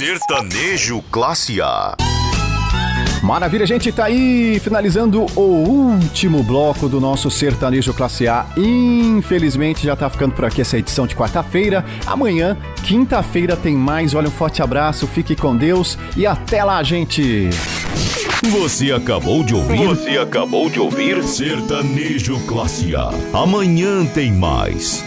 Sertanejo Classe A. Maravilha, gente, tá aí finalizando o último bloco do nosso Sertanejo Classe A. Infelizmente já tá ficando por aqui essa edição de quarta-feira. Amanhã, quinta-feira, tem mais. Olha, um forte abraço, fique com Deus e até lá, gente! Você acabou de ouvir Sertanejo Classe A. Amanhã tem mais.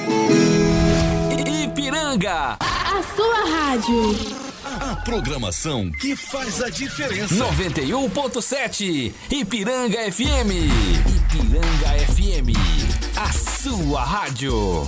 Ipiranga, a sua rádio. A programação que faz a diferença. 91.7 Ipiranga FM. Ipiranga FM, a sua rádio.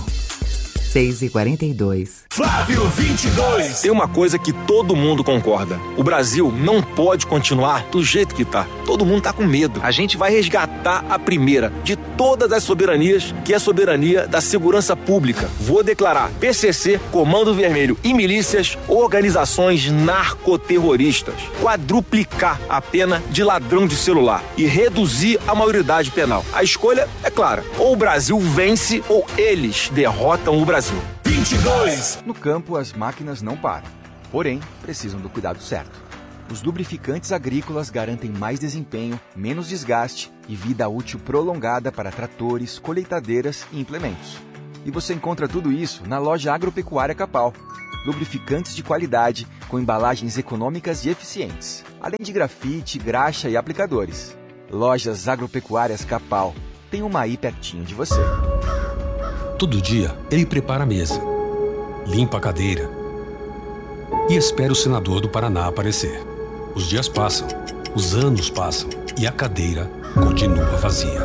6h42. Flávio 22. Tem uma coisa que todo mundo concorda: o Brasil não pode continuar do jeito que tá. Todo mundo tá com medo. A gente vai resgatar a primeira de todas as soberanias, que é a soberania da segurança pública. Vou declarar PCC, Comando Vermelho e milícias organizações narcoterroristas. Quadruplicar a pena de ladrão de celular e reduzir a maioridade penal. A escolha é clara: ou o Brasil vence ou eles derrotam o Brasil. 22. No campo, as máquinas não param, porém, precisam do cuidado certo. Os lubrificantes agrícolas garantem mais desempenho, menos desgaste e vida útil prolongada para tratores, colheitadeiras e implementos. E você encontra tudo isso na loja Agropecuária Capal. Lubrificantes de qualidade, com embalagens econômicas e eficientes, além de grafite, graxa e aplicadores. Lojas Agropecuárias Capal. Tem uma aí pertinho de você. Todo dia, ele prepara a mesa, limpa a cadeira e espera o senador do Paraná aparecer. Os dias passam, os anos passam e a cadeira continua vazia.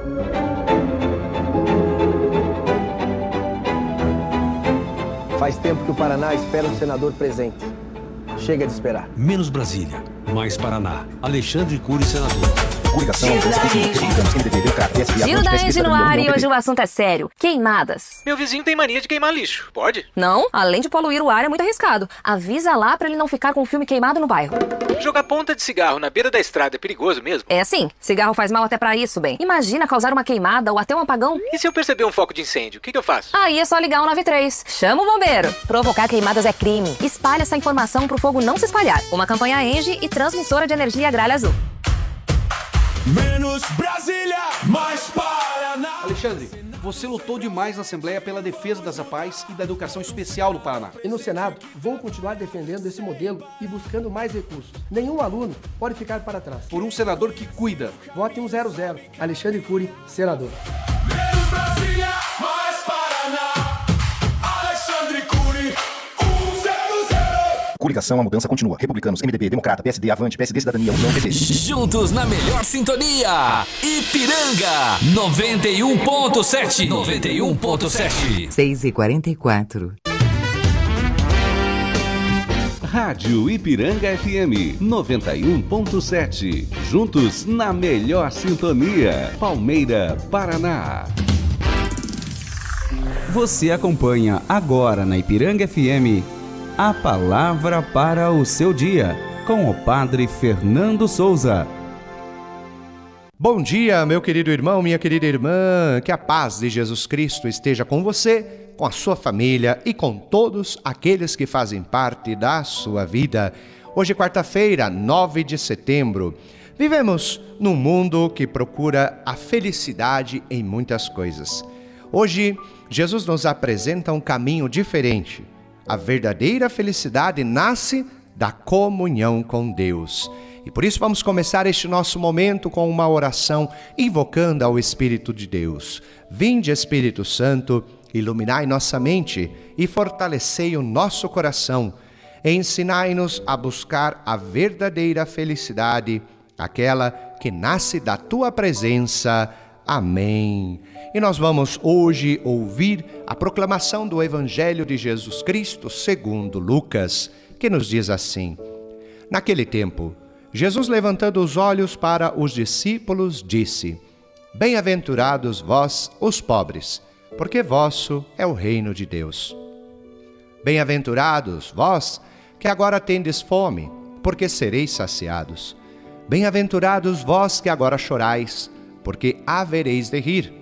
Faz tempo que o Paraná espera um senador presente. Chega de esperar. Menos Brasília, mais Paraná. Alexandre Cury, senador. Giro da Engie no ar e hoje o assunto é sério. Queimadas. Meu vizinho tem mania de queimar lixo. Pode? Não, além de poluir o ar é muito arriscado. Avisa lá pra ele não ficar com o filme queimado no bairro. Jogar ponta de cigarro na beira da estrada é perigoso mesmo? É sim, cigarro faz mal até pra isso, bem. Imagina causar uma queimada ou até um apagão. E se eu perceber um foco de incêndio, o que eu faço? Aí é só ligar o 93. Chama o bombeiro. Provocar queimadas é crime. Espalhe essa informação pro fogo não se espalhar. Uma campanha Engie e Transmissora de Energia Gralha Azul. Menos Brasília, mais Paraná. Alexandre, você lutou demais na Assembleia pela defesa das APAES e da educação especial no Paraná. E no Senado, vou continuar defendendo esse modelo e buscando mais recursos. Nenhum aluno pode ficar para trás. Por um senador que cuida. Vote 100. Alexandre Cury, senador. Menos Brasília, mais Paraná. Alexandre Cury, 100. Coligação, a mudança continua. Republicanos, MDB, Democrata, PSD, Avante, PSD, Cidadania, União, PT. Juntos na melhor sintonia. Ipiranga 91.7. 91.7. 6h44. Rádio Ipiranga FM 91.7. Juntos na melhor sintonia. Palmeira, Paraná. Você acompanha agora na Ipiranga FM a palavra para o seu dia, com o Padre Fernando Souza. Bom dia, meu querido irmão, minha querida irmã, que a paz de Jesus Cristo esteja com você, com a sua família e com todos aqueles que fazem parte da sua vida. Hoje é quarta-feira, 9 de setembro. Vivemos num mundo que procura a felicidade em muitas coisas. Hoje, Jesus nos apresenta um caminho diferente. A verdadeira felicidade nasce da comunhão com Deus. E por isso vamos começar este nosso momento com uma oração invocando ao Espírito de Deus. Vinde, Espírito Santo, iluminai nossa mente e fortalecei o nosso coração. Ensinai-nos a buscar a verdadeira felicidade, aquela que nasce da tua presença. Amém. E nós vamos hoje ouvir a proclamação do Evangelho de Jesus Cristo segundo Lucas, que nos diz assim: Naquele tempo, Jesus, levantando os olhos para os discípulos, disse: Bem-aventurados vós, os pobres, porque vosso é o reino de Deus. Bem-aventurados vós, que agora tendes fome, porque sereis saciados. Bem-aventurados vós que agora chorais, porque havereis de rir.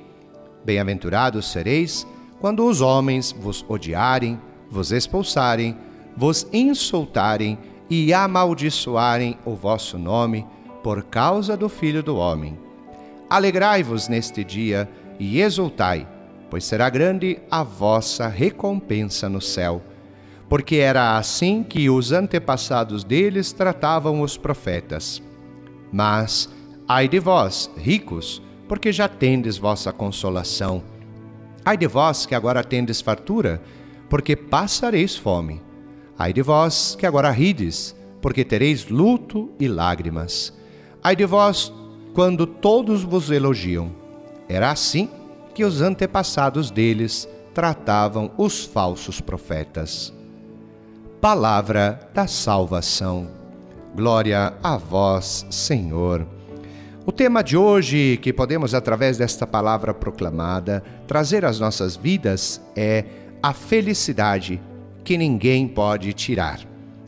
Bem-aventurados sereis quando os homens vos odiarem, vos expulsarem, vos insultarem e amaldiçoarem o vosso nome por causa do Filho do Homem. Alegrai-vos neste dia e exultai, pois será grande a vossa recompensa no céu. Porque era assim que os antepassados deles tratavam os profetas. Mas, ai de vós, ricos, porque já tendes vossa consolação. Ai de vós que agora tendes fartura, porque passareis fome. Ai de vós que agora rides, porque tereis luto e lágrimas. Ai de vós quando todos vos elogiam. Era assim que os antepassados deles tratavam os falsos profetas. Palavra da salvação. Glória a vós, Senhor. O tema de hoje, que podemos, através desta palavra proclamada, trazer às nossas vidas é a felicidade que ninguém pode tirar.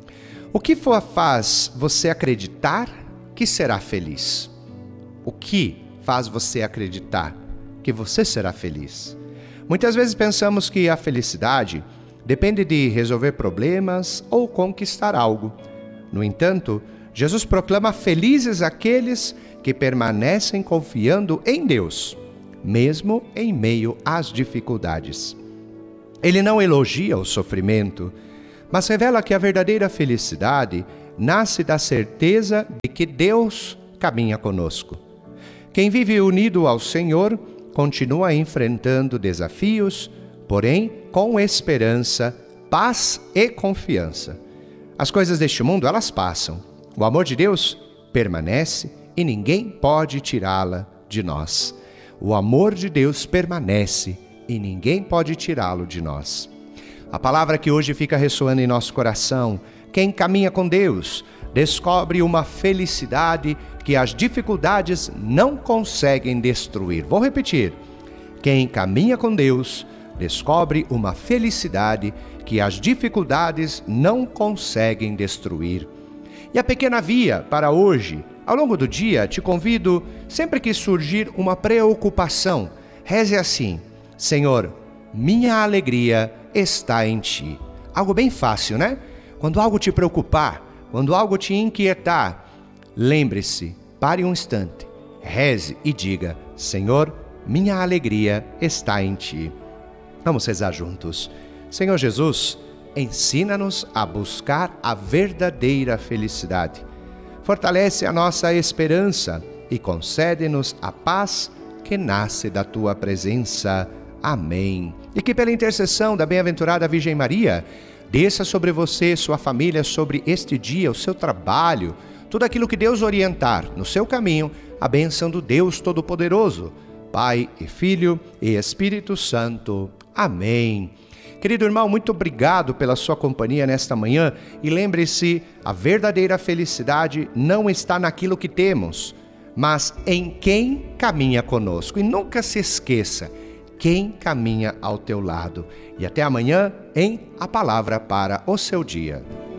O que faz você acreditar que será feliz? O que faz você acreditar que você será feliz? Muitas vezes pensamos que a felicidade depende de resolver problemas ou conquistar algo. No entanto, Jesus proclama felizes aqueles que permanecem confiando em Deus, mesmo em meio às dificuldades. Ele não elogia o sofrimento, mas revela que a verdadeira felicidade nasce da certeza de que Deus caminha conosco. Quem vive unido ao Senhor continua enfrentando desafios, porém com esperança, paz e confiança. As coisas deste mundo, elas passam. O amor de Deus permanece e ninguém pode tirá-la de nós. O amor de Deus permanece e ninguém pode tirá-lo de nós. A palavra que hoje fica ressoando em nosso coração: quem caminha com Deus descobre uma felicidade que as dificuldades não conseguem destruir. Vou repetir: quem caminha com Deus descobre uma felicidade que as dificuldades não conseguem destruir. E a pequena via para hoje: ao longo do dia, te convido, sempre que surgir uma preocupação, reze assim: Senhor, minha alegria está em Ti. Algo bem fácil, né? Quando algo te preocupar, quando algo te inquietar, lembre-se, pare um instante, reze e diga: Senhor, minha alegria está em Ti. Vamos rezar juntos. Senhor Jesus, ensina-nos a buscar a verdadeira felicidade. Fortalece a nossa esperança e concede-nos a paz que nasce da Tua presença. Amém. E que pela intercessão da bem-aventurada Virgem Maria, desça sobre você, sua família, sobre este dia, o seu trabalho, tudo aquilo que Deus orientar no seu caminho, a bênção do Deus Todo-Poderoso, Pai e Filho e Espírito Santo. Amém. Querido irmão, muito obrigado pela sua companhia nesta manhã e lembre-se, a verdadeira felicidade não está naquilo que temos, mas em quem caminha conosco. E nunca se esqueça, quem caminha ao teu lado. E até amanhã em A Palavra para o Seu Dia.